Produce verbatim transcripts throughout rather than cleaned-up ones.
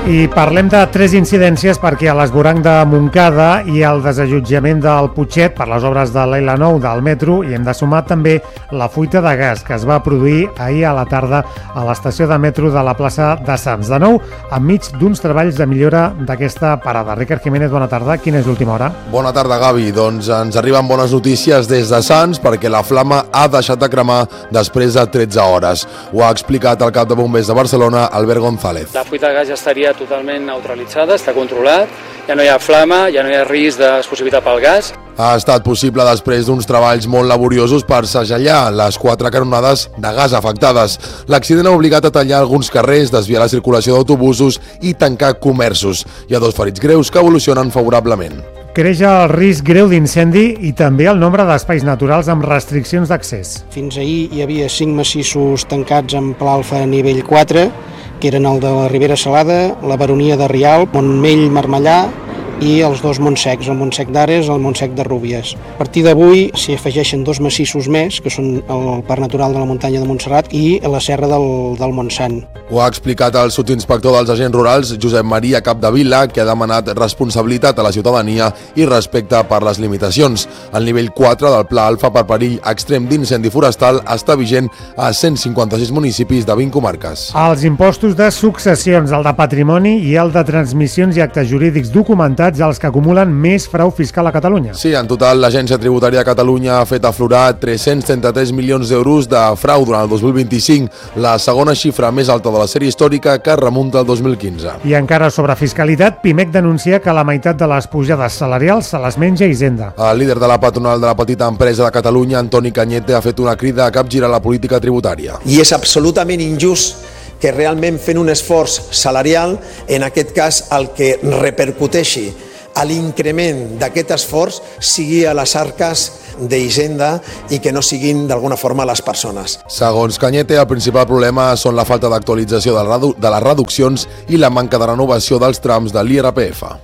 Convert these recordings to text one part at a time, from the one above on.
I parlem de tres incidències perquè a l'esvoranc de Montcada i el desallotjament del Putxet per les obres de l'L nou del metro hi hem de sumar també la fuita de gas que es va produir ahir a la tarda a l'estació de metro de la plaça de Sants. De nou, enmig d'uns treballs de millora d'aquesta parada. Ricard Jiménez, bona tarda. Quina és l'última hora? Bona tarda, Gavi. Doncs ens arriben bones notícies des de Sants perquè la flama ha deixat de cremar després de tretze hores. Ho ha explicat el cap de bombers de Barcelona, Albert González. La fuita de gas ja estaria totalment neutralitzada, està controlat, ja no hi ha flama, ja no hi ha risc d'explosivitat pel gas. Ha estat possible després d'uns treballs molt laboriosos per segellar les quatre canonades de gas afectades. L'accident ha obligat a tallar alguns carrers, desviar la circulació d'autobusos i tancar comerços. Hi ha dos ferits greus que evolucionen favorablement. Creix el risc greu d'incendi i també el nombre d'espais naturals amb restriccions d'accés. Fins ahir hi havia cinc massissos tancats en pla alfa a nivell quatre, que eren el de la Ribera Salada, la Baronia de Rialp, Montmell, Marmellà i els dos Montsecs, el Montsec d'Ares i el Montsec de Rúbies. A partir d'avui s'hi afegeixen dos massissos més, que són el Parc Natural de la Muntanya de Montserrat i la Serra del, del Montsant. Ho ha explicat el subinspector dels agents rurals, Josep Maria Capdevila, que ha demanat responsabilitat a la ciutadania i respecte per les limitacions. El nivell quatre del Pla Alfa per perill extrem d'incendi forestal està vigent a cent cinquanta-sis municipis de vint comarques. Els impostos de successions, el de patrimoni i el de transmissions i actes jurídics documentats els que acumulen més frau fiscal a Catalunya. Sí, en total l'Agència Tributària de Catalunya ha fet aflorar tres-cents trenta-tres milions d'euros de frau durant el dos mil vint-i-cinc, la segona xifra més alta de la sèrie històrica que remunta al dos mil quinze. I encara sobre fiscalitat, Pimec denuncia que la meitat de les pujades salarials se les menja Hisenda. El líder de la patronal de la petita empresa de Catalunya, Antoni Cañete, ha fet una crida a capgirar la política tributària. I és absolutament injust que realment fent un esforç salarial, en aquest cas el que repercuteixi a l'increment d'aquest esforç sigui a les arques d'Hisenda i que no siguin d'alguna forma les persones. Segons Cañete, el principal problema són la falta d'actualització de les reduccions i la manca de renovació dels trams de l'I R P F.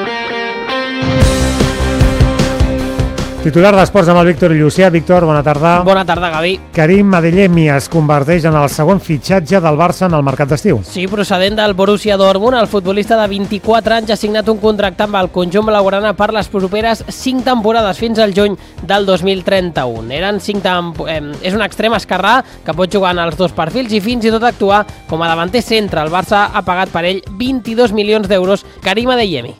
Titular d'Esports amb el Víctor Llucià. Víctor, bona tarda. Bona tarda, Gavi. Karim Adeyemi es converteix en el segon fitxatge del Barça en el mercat d'estiu. Sí, procedent del Borussia Dortmund, el futbolista de vint-i-quatre anys ha signat un contracte amb el conjunt blaugrana per les properes cinc temporades fins al juny del dos mil trenta-u. Eren cinc temp... eh, és un extrem esquerrà que pot jugar en els dos perfils i fins i tot actuar com a davanter centre. El Barça ha pagat per ell vint-i-dos milions d'euros. Karim Adeyemi.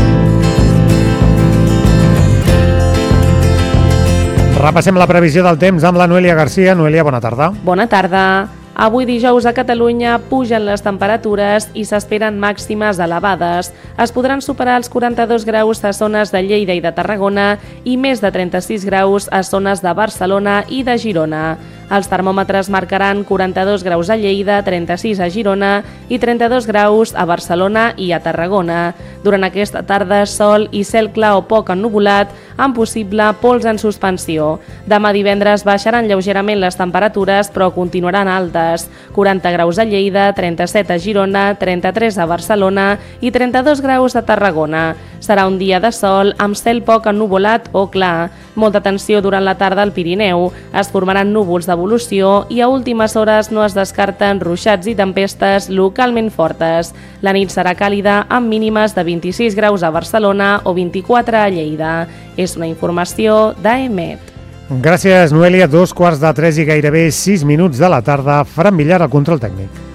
Repassem la previsió del temps amb la Noelia Garcia. Noelia, bona tarda. Bona tarda. Avui dijous a Catalunya pugen les temperatures i s'esperen màximes elevades. Es podran superar els quaranta-dos graus a zones de Lleida i de Tarragona i més de trenta-sis graus a zones de Barcelona i de Girona. Els termòmetres marcaran quaranta-dos graus a Lleida, trenta-sis a Girona i trenta-dos graus a Barcelona i a Tarragona. Durant aquesta tarda, sol i cel clar o poc ennuvolat, amb possible pols en suspensió. Demà divendres baixaran lleugerament les temperatures, però continuaran altes. quaranta graus a Lleida, trenta-set a Girona, trenta-tres a Barcelona i trenta-dos graus a Tarragona. Serà un dia de sol amb cel poc ennuvolat o clar. Molta tensió durant la tarda al Pirineu. Es formaran núvols d'evolució i a últimes hores no es descarten ruixats i tempestes localment fortes. La nit serà càlida amb mínimes de vint-i-sis graus a Barcelona o vint-i-quatre a Lleida. És una informació d'A E M E T. Gràcies, Noelia. Dos quarts de tres i gairebé sis minuts de la tarda. Fran Villar, al control tècnic.